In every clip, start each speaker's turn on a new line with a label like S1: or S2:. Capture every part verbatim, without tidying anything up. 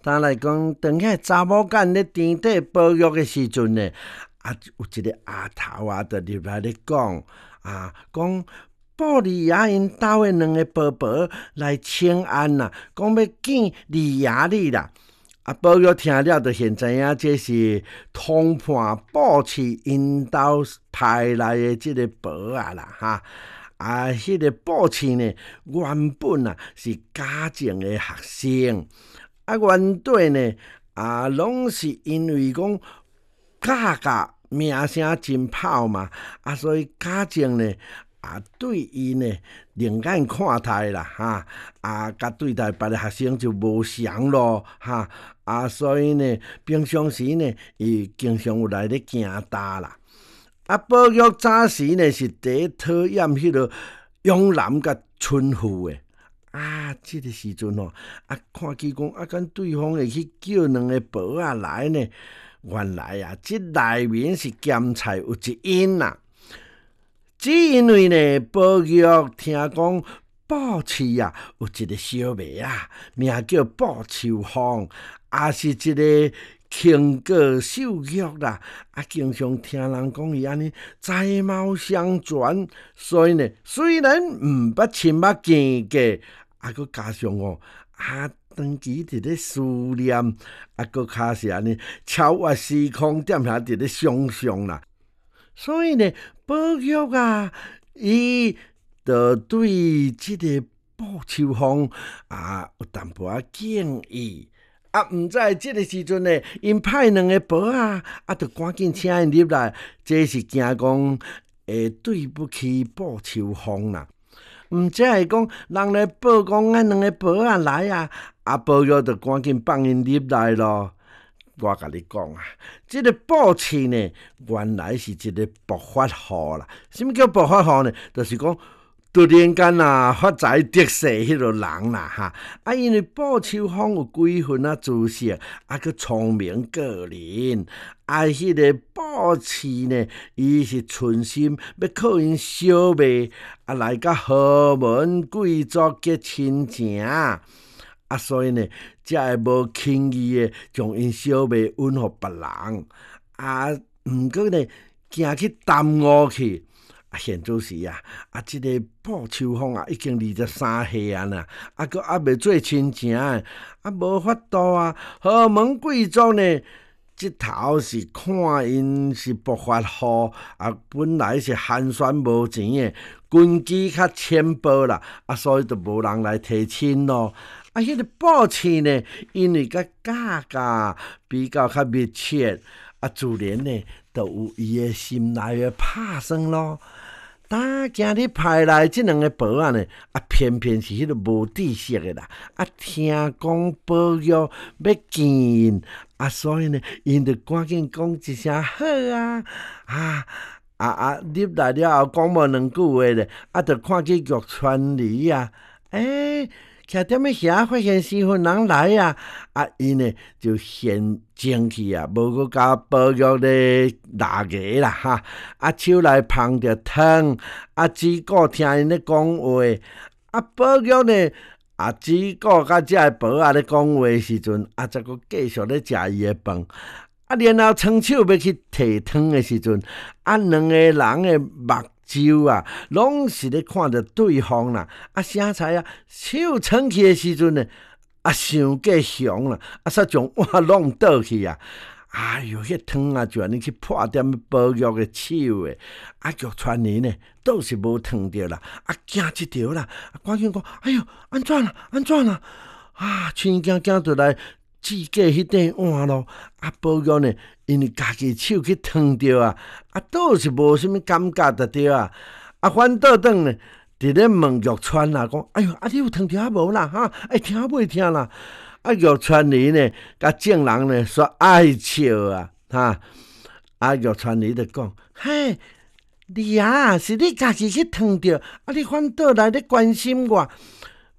S1: 当来讲，当遐查某囝咧田底保育的时阵呢，啊，有一个阿头啊，就入来咧讲啊，讲布利亚因兜的两个宝宝来请安啦，讲要见利亚你啦。啊，保育听了就现知影，这是通判布市因兜派来的即个宝啊啦哈。啊，迄、那个布市呢，原本啊是家政的学生，啊，原底呢啊，拢是因为讲教教名声真跑嘛，啊，所以家政呢。啊，对伊呢，另眼看待啦，哈，啊，甲对待别个学生就无相咯，哈，啊，所以呢，平常时呢，伊经常有来咧行搭啦。啊，保育早时呢是第一讨厌迄个勇男甲春富的，啊，即、这个时阵吼，啊，看见讲啊，敢对方会去叫两个保仔来呢，原来啊，即内面是咸菜有一因啦。只因为呢，保育听讲布市啊，有一个小妹啊，名叫布秋芳，也是一个轻歌秀玉啦，啊，经常听人讲伊安尼才貌相传，所以呢，虽然毋捌亲捌见过，啊，佮加上哦，啊，长期伫咧思念，啊，佮卡是安尼超越时空，踮遐伫咧想象啦。所以呢，保育啊，伊就对即个布秋芳啊有淡薄仔敬意。啊，毋知即个时阵呢，因派两个保啊，啊，就赶紧请因入来，这是惊讲会对不起布秋芳啦。毋知会讲人来报讲咱两个保啊来啊，啊，保育就赶紧放因入来咯。我甲你讲啊，即、这个布市呢，原来是一个暴发户啦。什么叫暴发户呢？就是讲突然间啊，发财得势迄个人啦哈。啊，因为布秋芳有几分啊姿色，啊，佮聪明过人。啊，迄个布市呢，伊是存心要靠因小妹啊来甲豪门贵族结亲情。啊，所以呢，才会无轻易的将因小妹允互别人，啊，毋过呢，行去耽误去。啊，现做时啊，啊，即、这个布秋芳啊，已经二十三岁啊啦，啊，佮还未做亲情，啊，无法度啊。豪门贵族呢，即头是看因是暴发户，啊，本来是寒酸无钱的，根基较浅薄啦，啊，所以就无人来提亲咯。啊，迄、那个布市呢，因为甲家家比较较密切，啊，自然呢，就有伊的心内的拍算咯。但今日派来即两个保仔呢，啊，偏偏是迄个无知识的啦。啊，听讲保育要见因，啊，所以呢，因就赶紧讲一声好啊，啊啊啊！入来了后，讲无两句话咧，啊，就看见玉川里啊，诶、欸。徛踮咧遐，发现四分人来啊！啊，伊呢就现争气啊，无搁甲保育咧拉个啦哈！啊，手来捧着汤，啊，只顾听因咧讲话，啊，保育呢啊，只顾甲遮个保仔咧讲话时阵，啊，则搁继续咧食伊的饭。啊，然后伸手要去摕汤的时阵，啊，两个人的目睭啊，拢是咧看着对方啦。啊，啥菜啊，手撑起的时阵呢，啊，想过凶啦，啊，煞将碗弄倒去啊。哎哟，迄汤啊，就安尼去破点保育的手诶。啊，玉川里呢，倒是无烫着啦，啊，惊一条啦，啊，赶紧讲，哎哟，安怎啦？安怎啦？啊，亲惊惊就来指过迄顶碗咯。啊，保育呢，因为家己手去烫着啊，啊，倒是无啥物感觉得着啊。啊，反倒转呢，伫咧问玉川啦，讲，哎哟，啊，你有烫着啊无啦？哈，哎，听袂听啦？啊，玉川里呢，甲证人呢说爱笑啊，哈！啊，玉川里就讲，嘿，你啊，是你家己去烫着，啊，你反倒来咧关心我。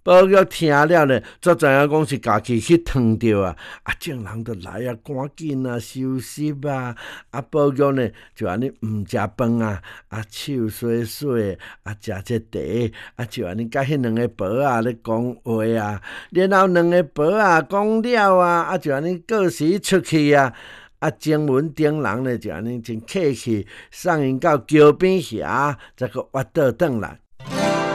S1: 宝玉听了呢，才知影讲是家己去烫着啊！啊，众人就来啊，赶紧啊收拾啊！啊，宝玉呢就安尼毋食饭啊，啊手洗洗，啊食这茶，啊就安尼甲迄两个婆啊咧讲话啊，然后两个婆啊讲了啊，啊就安尼过时出去啊。啊，前文顶人呢就安尼真客气，送因到桥边遐，再个挖倒转来。